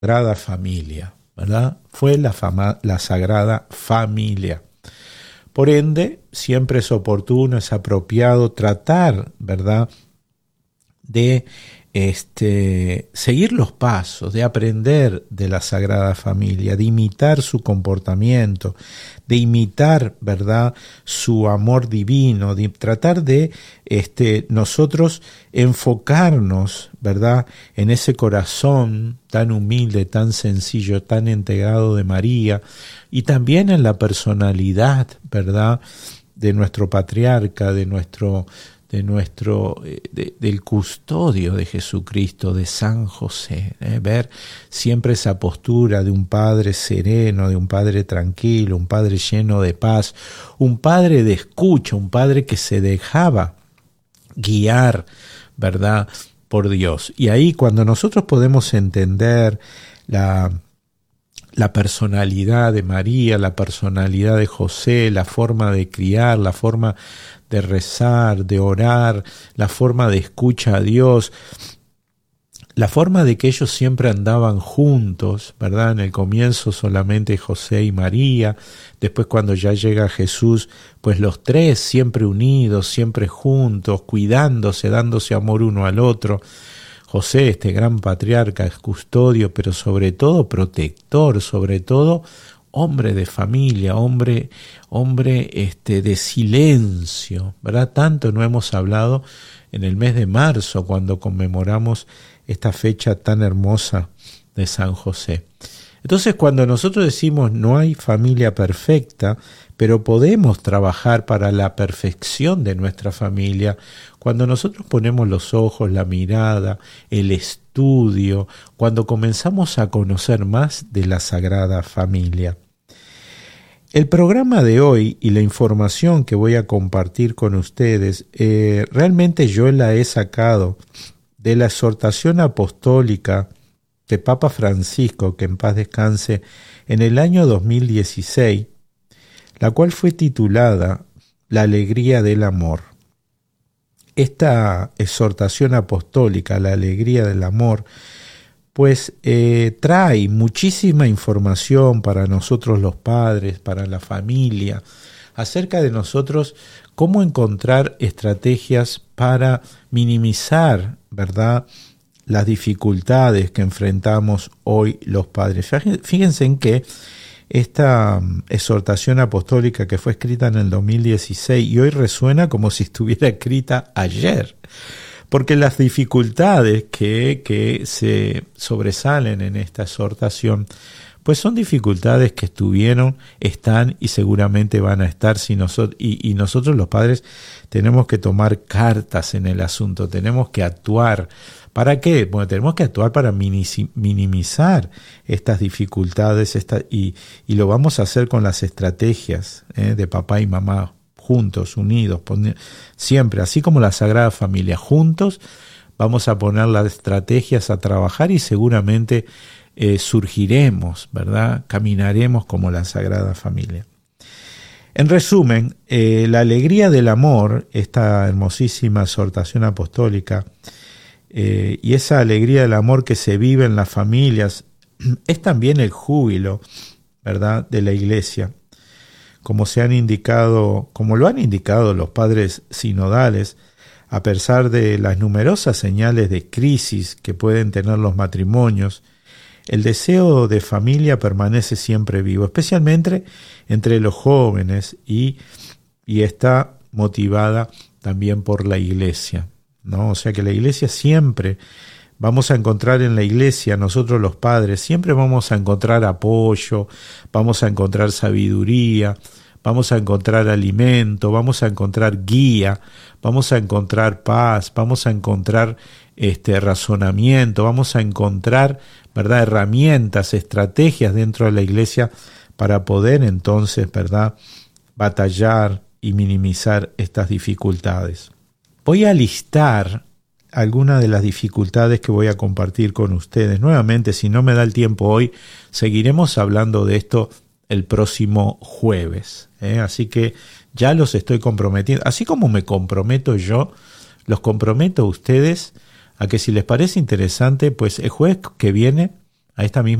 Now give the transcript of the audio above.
Sagrada Familia, ¿verdad? Fue la Sagrada Familia. Por ende, siempre es oportuno, es apropiado tratar, ¿verdad?, de seguir los pasos, de aprender de la Sagrada Familia, de imitar su comportamiento, de imitar, ¿verdad?, su amor divino, de tratar de nosotros enfocarnos, ¿verdad?, en ese corazón tan humilde, tan sencillo, tan integrado de María, y también en la personalidad, ¿verdad?, de nuestro patriarca, del custodio de Jesucristo, de San José, ver siempre esa postura de un padre sereno, de un padre tranquilo, un padre lleno de paz, un padre de escucha, un padre que se dejaba guiar, ¿verdad?, por Dios. Y ahí cuando nosotros podemos entender la personalidad de María, la personalidad de José, la forma de criar, la forma de rezar, de orar, la forma de escucha a Dios, la forma de que ellos siempre andaban juntos, ¿verdad? En el comienzo solamente José y María, después cuando ya llega Jesús, pues los tres siempre unidos, siempre juntos, cuidándose, dándose amor uno al otro. José, este gran patriarca, es custodio, pero sobre todo protector, sobre todo hombre de familia, hombre de silencio, ¿verdad? Tanto no hemos hablado en el mes de marzo, cuando conmemoramos esta fecha tan hermosa de San José. Entonces, cuando nosotros decimos no hay familia perfecta, pero podemos trabajar para la perfección de nuestra familia, cuando nosotros ponemos los ojos, la mirada, el estudio, cuando comenzamos a conocer más de la Sagrada Familia. El programa de hoy y la información que voy a compartir con ustedes, realmente yo la he sacado de la exhortación apostólica de Papa Francisco, que en paz descanse, en el año 2016, la cual fue titulada La alegría del amor. Esta exhortación apostólica, la alegría del amor, pues trae muchísima información para nosotros los padres, para la familia, acerca de nosotros cómo encontrar estrategias para minimizar, ¿verdad?, las dificultades que enfrentamos hoy los padres. Fíjense en que esta exhortación apostólica que fue escrita en el 2016 y hoy resuena como si estuviera escrita ayer, porque las dificultades que se sobresalen en esta exhortación, pues son dificultades que estuvieron, están y seguramente van a estar si y nosotros los padres tenemos que tomar cartas en el asunto, tenemos que actuar. ¿Para qué? Bueno, tenemos que actuar para minimizar estas dificultades y lo vamos a hacer con las estrategias de papá y mamá, juntos, unidos, siempre, así como la Sagrada Familia, juntos vamos a poner las estrategias a trabajar y seguramente surgiremos, ¿verdad? Caminaremos como la Sagrada Familia. En resumen, la alegría del amor, esta hermosísima exhortación apostólica, y esa alegría del amor que se vive en las familias, es también el júbilo, ¿verdad?, de la Iglesia. Como lo han indicado los padres sinodales, a pesar de las numerosas señales de crisis que pueden tener los matrimonios, el deseo de familia permanece siempre vivo, especialmente entre los jóvenes y está motivada también por la Iglesia, ¿no? O sea que la Iglesia siempre, vamos a encontrar en la Iglesia, nosotros los padres, siempre vamos a encontrar apoyo, vamos a encontrar sabiduría, vamos a encontrar alimento, vamos a encontrar guía, vamos a encontrar paz, vamos a encontrar razonamiento, vamos a encontrar, ¿verdad?, herramientas, estrategias dentro de la Iglesia para poder entonces, ¿verdad?, batallar y minimizar estas dificultades. Voy a listar algunas de las dificultades que voy a compartir con ustedes. Nuevamente, si no me da el tiempo hoy, seguiremos hablando de esto el próximo jueves. Así que ya los estoy comprometiendo. Así como me comprometo yo, los comprometo a ustedes a que si les parece interesante, pues el jueves que viene, a esta misma